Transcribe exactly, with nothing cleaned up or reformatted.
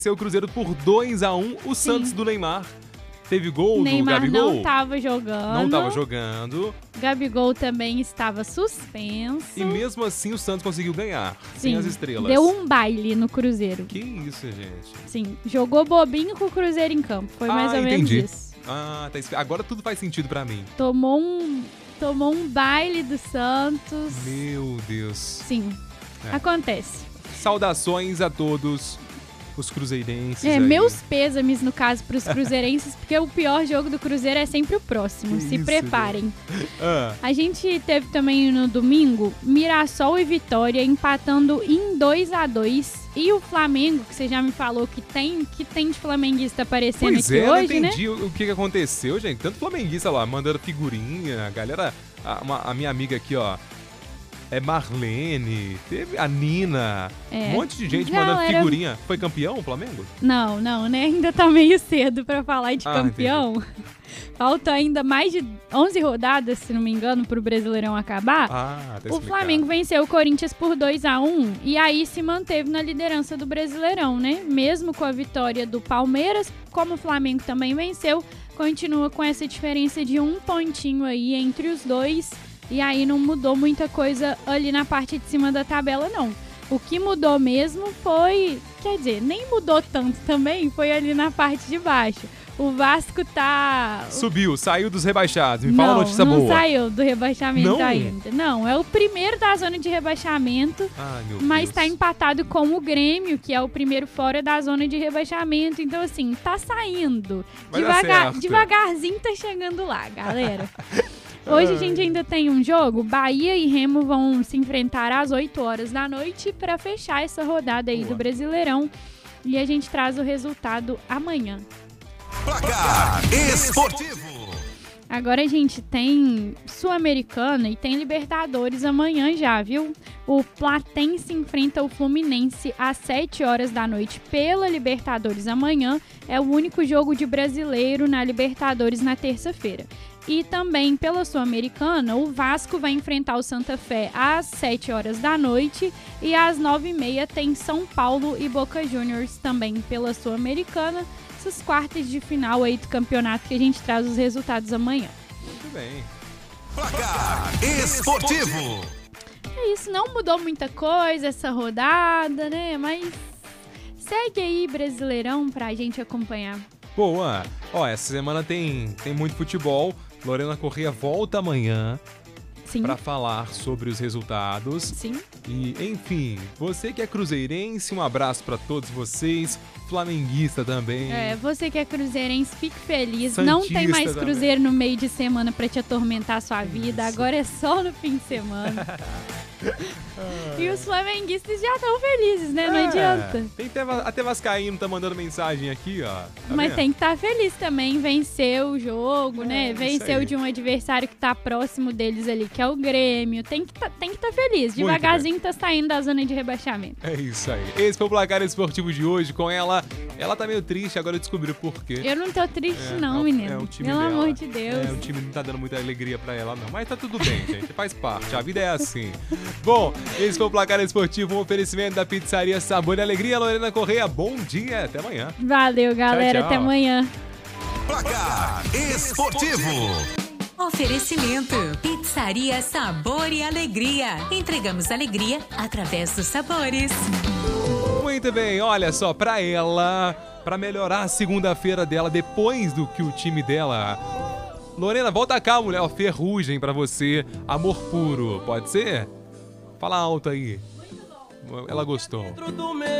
Seu Cruzeiro por dois a um, o Sim. Santos do Neymar. Teve gol Neymar do Gabigol? não tava jogando. Não tava jogando. Gabigol também estava suspenso. E mesmo assim o Santos conseguiu ganhar. Sim, Sem as estrelas. deu um baile no Cruzeiro. Que isso, gente. Sim, jogou bobinho com o Cruzeiro em campo. Foi mais Ah, ou menos entendi. isso. Ah, tá. expli- Agora tudo faz sentido pra mim. Tomou um, tomou um baile do Santos. Meu Deus. Sim, É. acontece. Saudações a todos os cruzeirenses É, aí. meus pêsames, no caso, pros cruzeirenses, porque o pior jogo do Cruzeiro é sempre o próximo. Que Se isso, preparem. Ah, A gente teve também no domingo Mirassol e Vitória empatando em dois a dois. E o Flamengo, que você já me falou que tem, que tem de flamenguista aparecendo pois aqui é, eu hoje, não né? entendi o, o que, que aconteceu, gente. Tanto flamenguista lá, mandando figurinha. A galera, a, uma- a minha amiga aqui, ó, é Marlene, teve a Nina, É. um monte de gente mandando Galera- figurinha. Foi campeão o Flamengo? Não, não, né? Ainda tá meio cedo pra falar de Ah, campeão. Falta ainda mais de onze rodadas, se não me engano, pro Brasileirão acabar. Ah, tá O explicado. Flamengo venceu o Corinthians por dois a um e aí se manteve na liderança do Brasileirão, né? Mesmo com a vitória do Palmeiras, como o Flamengo também venceu, continua com essa diferença de um pontinho aí entre os dois. E aí não mudou muita coisa ali na parte de cima da tabela, não. O que mudou mesmo foi... Quer dizer, nem mudou tanto também, foi ali na parte de baixo. O Vasco tá... Subiu, saiu dos rebaixados. Me fala não, a notícia não boa. saiu do rebaixamento Não? ainda. Não, é o primeiro da zona de rebaixamento, Ai, meu mas Deus. está empatado com o Grêmio, que é o primeiro fora da zona de rebaixamento. Então, assim, tá saindo. Vai dar Devagar, certo. devagarzinho tá chegando lá, galera. Hoje a gente ainda tem um jogo. Bahia e Remo vão se enfrentar às oito horas da noite para fechar essa rodada aí Boa. do Brasileirão. E a gente traz o resultado amanhã. Placar Esportivo. Agora a gente tem Sul-Americana e tem Libertadores amanhã já, viu? O Platense enfrenta o Fluminense às sete horas da noite pela Libertadores amanhã. É o único jogo de brasileiro na Libertadores na terça-feira. E também pela Sul-Americana, o Vasco vai enfrentar o Santa Fé às sete horas da noite. E às nove e meia tem São Paulo e Boca Juniors também pela Sul-Americana. Essas quartas de final aí do campeonato que a gente traz os resultados amanhã. Muito bem. Placar Esportivo. É isso, não mudou muita coisa essa rodada, né? Mas segue aí Brasileirão pra gente acompanhar. Boa. Ó, essa semana tem, tem muito futebol. Lorena Corrêa volta amanhã Sim, para falar sobre os resultados. sim. E, enfim, você que é cruzeirense, um abraço para todos vocês. Flamenguista também. É, você que é cruzeirense, fique feliz. Não tem Santista mais também. cruzeiro no meio de semana pra te atormentar a sua vida. Isso. Agora é só no fim de semana. E os flamenguistas já estão felizes, né? Não É, adianta. Tem até, va- até Vascaíno tá mandando mensagem aqui, ó. Tá Mas vendo? tem que estar feliz também, venceu o jogo, É, né? isso Venceu aí. de um adversário que tá próximo deles ali, que é o Grêmio. Tem que tá, tem que estar feliz. Muito Devagarzinho tá saindo da zona de rebaixamento. É isso aí. Esse foi o placar esportivo de hoje com ela. Ela tá meio triste, agora descobriu por quê. Eu não tô triste, É, não, é o- menino. é o time Pelo dela. amor de Deus. É, o time não tá dando muita alegria pra ela, não. Mas tá tudo bem, gente. Faz parte. A vida é assim. Bom, esse foi o Placar Esportivo, um oferecimento da Pizzaria Sabor e Alegria. Lorena Corrêa, bom dia. Até amanhã. Valeu, galera. Tchau, tchau. Até amanhã. Placar Esportivo. Oferecimento: Pizzaria Sabor e Alegria. Entregamos alegria através dos sabores. Muito bem, olha só, pra ela, pra melhorar a segunda-feira dela, depois do que o time dela... Lorena, volta cá, mulher. Ó, ferrugem pra você. Amor puro, pode ser? Fala alto aí. Ela gostou.